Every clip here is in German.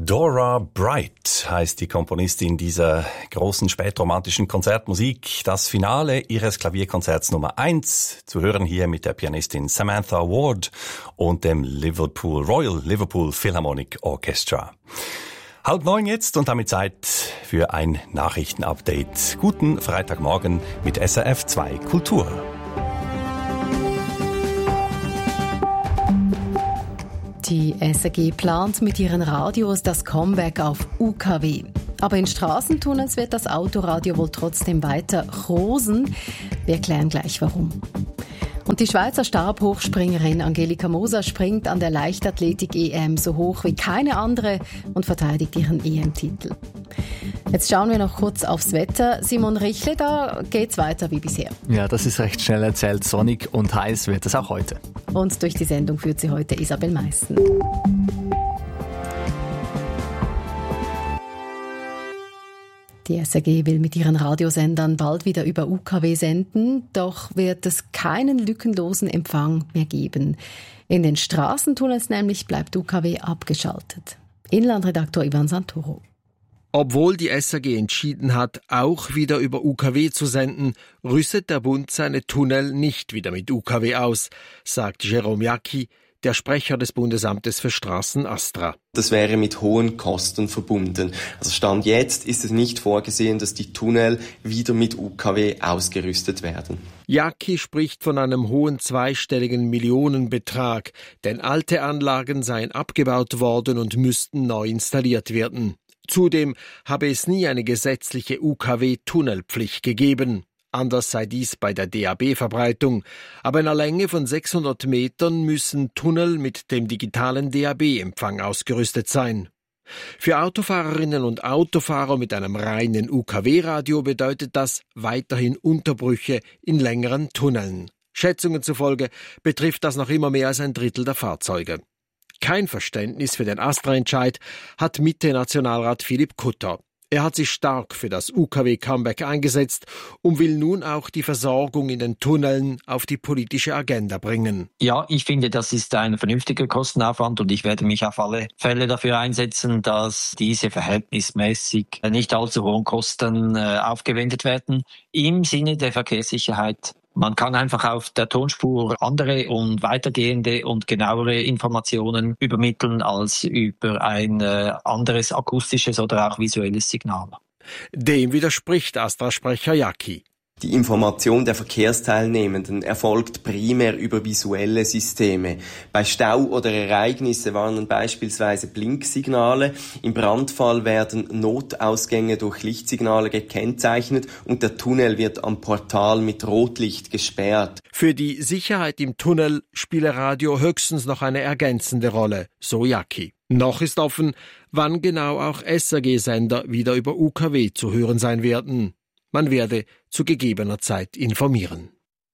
Dora Bright heißt die Komponistin dieser großen spätromantischen Konzertmusik. Das Finale ihres Klavierkonzerts Nummer 1 zu hören hier mit der Pianistin Samantha Ward und dem Royal Liverpool Philharmonic Orchestra. 8:30 jetzt und damit Zeit für ein Nachrichtenupdate. Guten Freitagmorgen mit SRF 2 Kultur. Die SRG plant mit ihren Radios das Comeback auf UKW. Aber in Straßentunnels wird das Autoradio wohl trotzdem weiter rosen. Wir erklären gleich warum. Und die Schweizer Stabhochspringerin Angelika Moser springt an der Leichtathletik-EM so hoch wie keine andere und verteidigt ihren EM-Titel. Jetzt schauen wir noch kurz aufs Wetter. Simon Richle, da geht's weiter wie bisher. Ja, das ist recht schnell erzählt. Sonnig und heiß wird es auch heute. Und durch die Sendung führt sie heute Isabel Meissen. Die SRG will mit ihren Radiosendern bald wieder über UKW senden, doch wird es keinen lückenlosen Empfang mehr geben. In den Straßentunnels nämlich bleibt UKW abgeschaltet. Inlandredaktor Ivan Santoro. Obwohl die SRG entschieden hat, auch wieder über UKW zu senden, rüstet der Bund seine Tunnel nicht wieder mit UKW aus, sagt Jérôme Jacqui, der Sprecher des Bundesamtes für Straßen ASTRA. Das wäre mit hohen Kosten verbunden. Also Stand jetzt ist es nicht vorgesehen, dass die Tunnel wieder mit UKW ausgerüstet werden. Jacqui spricht von einem hohen zweistelligen Millionenbetrag, denn alte Anlagen seien abgebaut worden und müssten neu installiert werden. Zudem habe es nie eine gesetzliche UKW-Tunnelpflicht gegeben. Anders sei dies bei der DAB-Verbreitung. Aber in einer Länge von 600 Metern müssen Tunnel mit dem digitalen DAB-Empfang ausgerüstet sein. Für Autofahrerinnen und Autofahrer mit einem reinen UKW-Radio bedeutet das weiterhin Unterbrüche in längeren Tunneln. Schätzungen zufolge betrifft das noch immer mehr als ein Drittel der Fahrzeuge. Kein Verständnis für den ASTRA-Entscheid hat Mitte-Nationalrat Philipp Kutter. Er hat sich stark für das UKW-Comeback eingesetzt und will nun auch die Versorgung in den Tunneln auf die politische Agenda bringen. Ja, ich finde, das ist ein vernünftiger Kostenaufwand und ich werde mich auf alle Fälle dafür einsetzen, dass diese verhältnismäßig nicht allzu hohen Kosten aufgewendet werden im Sinne der Verkehrssicherheit. Man kann einfach auf der Tonspur andere und weitergehende und genauere Informationen übermitteln als über ein anderes akustisches oder auch visuelles Signal. Dem widerspricht ASTRA-Sprecher Jacqui. Die Information der Verkehrsteilnehmenden erfolgt primär über visuelle Systeme. Bei Stau oder Ereignisse warnen beispielsweise Blinksignale. Im Brandfall werden Notausgänge durch Lichtsignale gekennzeichnet und der Tunnel wird am Portal mit Rotlicht gesperrt. Für die Sicherheit im Tunnel spiele Radio höchstens noch eine ergänzende Rolle, so Jacqui. Noch ist offen, wann genau auch SRG-Sender wieder über UKW zu hören sein werden. Man werde zu gegebener Zeit informieren.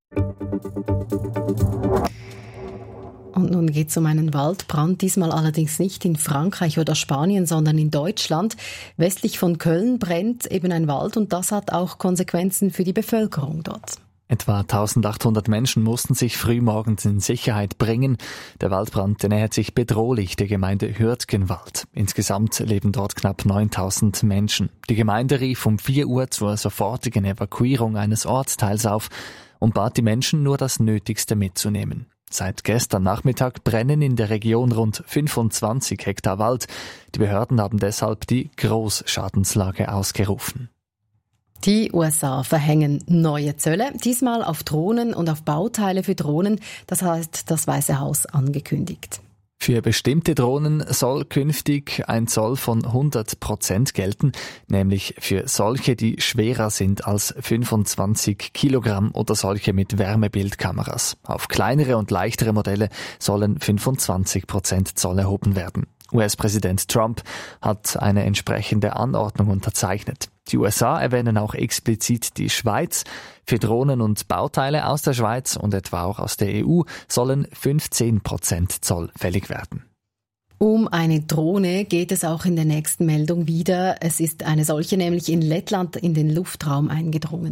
Und nun geht es um einen Waldbrand, diesmal allerdings nicht in Frankreich oder Spanien, sondern in Deutschland. Westlich von Köln brennt eben ein Wald und das hat auch Konsequenzen für die Bevölkerung dort. Etwa 1800 Menschen mussten sich frühmorgens in Sicherheit bringen. Der Waldbrand nähert sich bedrohlich der Gemeinde Hürtgenwald. Insgesamt leben dort knapp 9000 Menschen. Die Gemeinde rief um 4 Uhr zur sofortigen Evakuierung eines Ortsteils auf und bat die Menschen, nur das Nötigste mitzunehmen. Seit gestern Nachmittag brennen in der Region rund 25 Hektar Wald. Die Behörden haben deshalb die Großschadenslage ausgerufen. Die USA verhängen neue Zölle, diesmal auf Drohnen und auf Bauteile für Drohnen, das hat das Weiße Haus angekündigt. Für bestimmte Drohnen soll künftig ein Zoll von 100% gelten, nämlich für solche, die schwerer sind als 25 Kilogramm oder solche mit Wärmebildkameras. Auf kleinere und leichtere Modelle sollen 25% Zoll erhoben werden. US-Präsident Trump hat eine entsprechende Anordnung unterzeichnet. Die USA erwähnen auch explizit die Schweiz. Für Drohnen und Bauteile aus der Schweiz und etwa auch aus der EU sollen 15% Zoll fällig werden. Um eine Drohne geht es auch in der nächsten Meldung wieder. Es ist eine solche nämlich in Lettland in den Luftraum eingedrungen.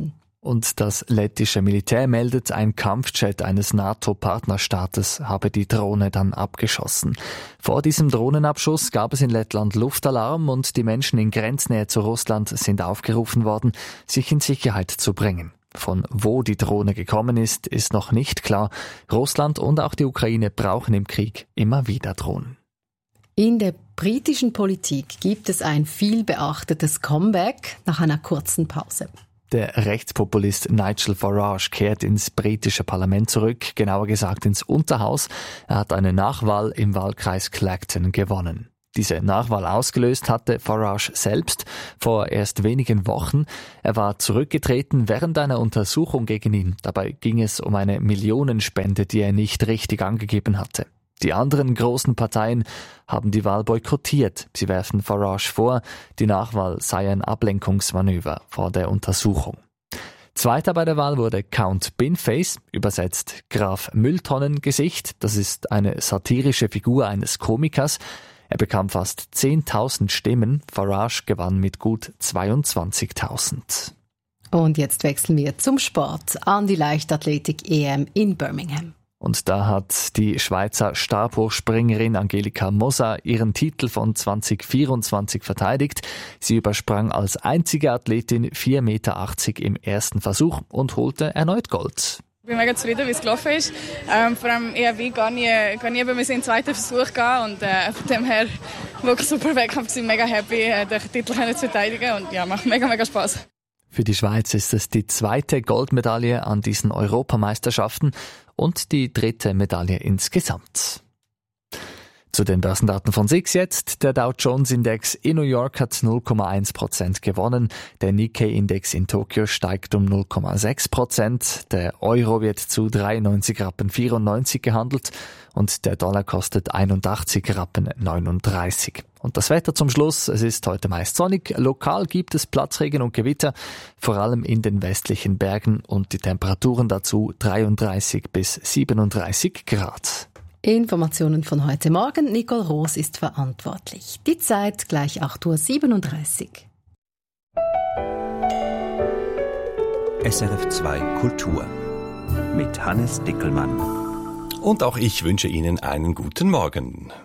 Und das lettische Militär meldet, ein Kampfjet eines NATO-Partnerstaates habe die Drohne dann abgeschossen. Vor diesem Drohnenabschuss gab es in Lettland Luftalarm und die Menschen in Grenznähe zu Russland sind aufgerufen worden, sich in Sicherheit zu bringen. Von wo die Drohne gekommen ist noch nicht klar. Russland und auch die Ukraine brauchen im Krieg immer wieder Drohnen. In der britischen Politik gibt es ein viel beachtetes Comeback nach einer kurzen Pause. Der Rechtspopulist Nigel Farage kehrt ins britische Parlament zurück, genauer gesagt ins Unterhaus. Er hat eine Nachwahl im Wahlkreis Clacton gewonnen. Diese Nachwahl ausgelöst hatte Farage selbst vor erst wenigen Wochen. Er war zurückgetreten während einer Untersuchung gegen ihn. Dabei ging es um eine Millionenspende, die er nicht richtig angegeben hatte. Die anderen großen Parteien haben die Wahl boykottiert. Sie werfen Farage vor, die Nachwahl sei ein Ablenkungsmanöver vor der Untersuchung. Zweiter bei der Wahl wurde Count Binface, übersetzt Graf Mülltonnengesicht. Das ist eine satirische Figur eines Komikers. Er bekam fast 10.000 Stimmen. Farage gewann mit gut 22.000. Und jetzt wechseln wir zum Sport an die Leichtathletik-EM in Birmingham. Und da hat die Schweizer Stabhochspringerin Angelika Moser ihren Titel von 2024 verteidigt. Sie übersprang als einzige Athletin 4,80 Meter im ersten Versuch und holte erneut Gold. Ich bin mega zufrieden, wie es gelaufen ist. Vor allem ERW gar nie bei mir in den zweiten Versuch gehen. Und von dem her wirklich super Wettkampf. Ich bin mega happy, den Titel zu verteidigen. Und ja, macht mega Spaß. Für die Schweiz ist es die zweite Goldmedaille an diesen Europameisterschaften und die dritte Medaille insgesamt. Zu den Börsendaten von SIX jetzt. Der Dow Jones Index in New York hat 0,1% gewonnen. Der Nikkei-Index in Tokio steigt um 0,6%. Der Euro wird zu 93,94 Rappen gehandelt und der Dollar kostet 81,39 Rappen. Und das Wetter zum Schluss. Es ist heute meist sonnig. Lokal gibt es Platzregen und Gewitter, vor allem in den westlichen Bergen und die Temperaturen dazu 33 bis 37 Grad. Informationen von heute Morgen. Nicole Roos ist verantwortlich. Die Zeit gleich 8:37 Uhr. SRF 2 Kultur mit Hannes Dickelmann. Und auch ich wünsche Ihnen einen guten Morgen.